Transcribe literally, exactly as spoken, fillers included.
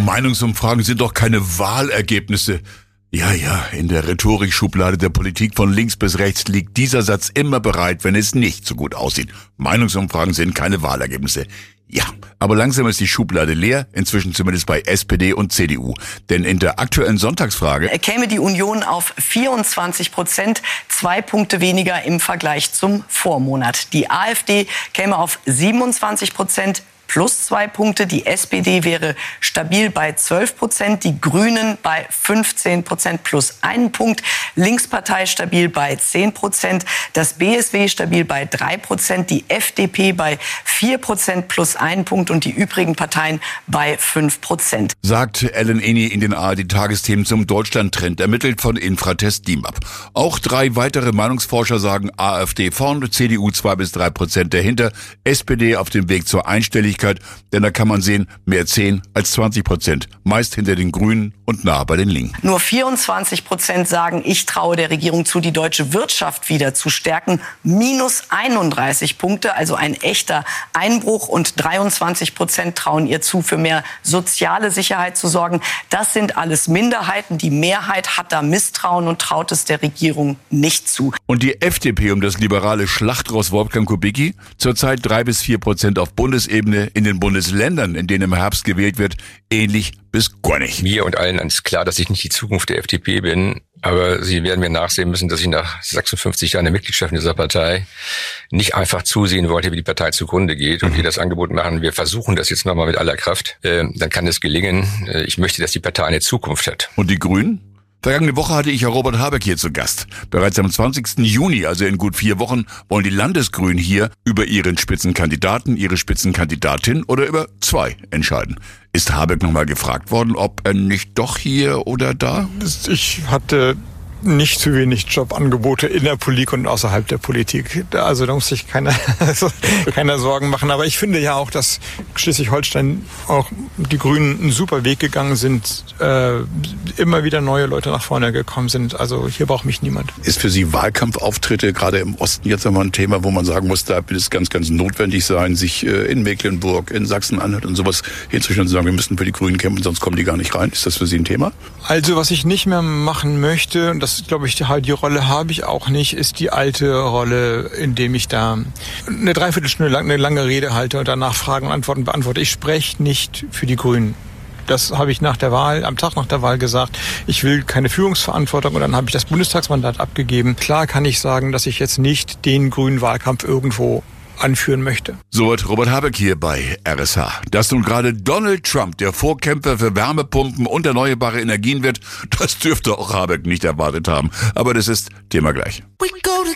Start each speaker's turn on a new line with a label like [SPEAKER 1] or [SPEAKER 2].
[SPEAKER 1] Meinungsumfragen sind doch keine Wahlergebnisse. Ja, ja, in der Rhetorikschublade der Politik von links bis rechts liegt dieser Satz immer bereit, wenn es nicht so gut aussieht. Meinungsumfragen sind keine Wahlergebnisse. Ja, aber langsam ist die Schublade leer, inzwischen zumindest bei S P D und C D U. Denn in der aktuellen Sonntagsfrage
[SPEAKER 2] käme die Union auf vierundzwanzig Prozent, zwei Punkte weniger im Vergleich zum Vormonat. Die AfD käme auf siebenundzwanzig Prozent, plus zwei Punkte. Die S P D wäre stabil bei zwölf Prozent, die Grünen bei fünfzehn Prozent plus einen Punkt, Linkspartei stabil bei zehn Prozent, das B S W stabil bei drei Prozent, die F D P bei vier Prozent plus einen Punkt und die übrigen Parteien bei fünf Prozent.
[SPEAKER 1] Sagt Ellen Eni in den A R D-Tagesthemen zum Deutschland-Trend, ermittelt von Infratest D I M A P. Auch drei weitere Meinungsforscher sagen AfD vorn, C D U zwei bis drei Prozent dahinter, S P D auf dem Weg zur Einstelligkeit, denn da kann man sehen, mehr zehn als zwanzig Prozent, meist hinter den Grünen und nah bei den Linken.
[SPEAKER 2] Nur vierundzwanzig Prozent sagen, ich traue der Regierung zu, die deutsche Wirtschaft wieder zu stärken. Minus einunddreißig Punkte, also ein echter Einbruch, und dreiundzwanzig Prozent trauen ihr zu, für mehr soziale Sicherheit zu sorgen. Das sind alles Minderheiten. Die Mehrheit hat da Misstrauen und traut es der Regierung nicht zu.
[SPEAKER 1] Und die F D P um das liberale Schlachtross Wolfgang Kubicki, zurzeit drei bis vier Prozent auf Bundesebene, in den Bundesländern, in denen im Herbst gewählt wird, ähnlich bis gar nicht.
[SPEAKER 3] Mir und allen ist klar, dass ich nicht die Zukunft der F D P bin, aber Sie werden mir nachsehen müssen, dass ich nach sechsundfünfzig Jahren der Mitgliedschaft in dieser Partei nicht einfach zusehen wollte, wie die Partei zugrunde geht und wir das Angebot machen, wir versuchen das jetzt nochmal mit aller Kraft, äh, dann kann es gelingen. Äh, ich möchte, dass die Partei eine Zukunft hat.
[SPEAKER 1] Und die Grünen? Vergangene Woche hatte ich ja Robert Habeck hier zu Gast. Bereits am zwanzigsten Juni, also in gut vier Wochen, wollen die Landesgrünen hier über ihren Spitzenkandidaten, ihre Spitzenkandidatin oder über zwei entscheiden. Ist Habeck nochmal gefragt worden, ob er nicht doch hier oder da?
[SPEAKER 4] Ich hatte nicht zu wenig Jobangebote in der Politik und außerhalb der Politik. Also da muss sich keiner, also keiner Sorgen machen. Aber ich finde ja auch, dass Schleswig-Holstein, auch die Grünen, einen super Weg gegangen sind, äh, immer wieder neue Leute nach vorne gekommen sind. Also hier braucht mich niemand.
[SPEAKER 1] Ist für Sie Wahlkampfauftritte gerade im Osten jetzt einmal ein Thema, wo man sagen muss, da wird es ganz, ganz notwendig sein, sich äh, in Mecklenburg, in Sachsen-Anhalt und sowas hinzustellen und zu sagen, wir müssen für die Grünen kämpfen, sonst kommen die gar nicht rein. Ist das für Sie ein Thema?
[SPEAKER 4] Also was ich nicht mehr machen möchte, und das glaube ich, die, die Rolle habe ich auch nicht, ist die alte Rolle, indem ich da eine Dreiviertelstunde lang eine lange Rede halte und danach Fragen und Antworten beantworte. Ich spreche nicht für die Grünen. Das habe ich nach der Wahl, am Tag nach der Wahl gesagt. Ich will keine Führungsverantwortung, und dann habe ich das Bundestagsmandat abgegeben. Klar kann ich sagen, dass ich jetzt nicht den grünen Wahlkampf irgendwo anführen möchte.
[SPEAKER 1] Soweit Robert Habeck hier bei R S H. Dass nun gerade Donald Trump der Vorkämpfer für Wärmepumpen und erneuerbare Energien wird, das dürfte auch Habeck nicht erwartet haben. Aber das ist Thema gleich.
[SPEAKER 5] We go